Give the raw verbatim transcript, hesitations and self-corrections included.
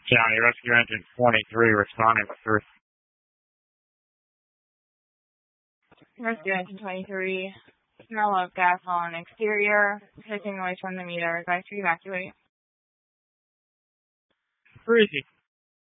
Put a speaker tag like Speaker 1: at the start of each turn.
Speaker 1: County Rescue Engine twenty-three responding with first.
Speaker 2: Rescue Engine twenty-three, smell of gas on exterior, taking noise from the meter, advice to evacuate.
Speaker 1: Freezing.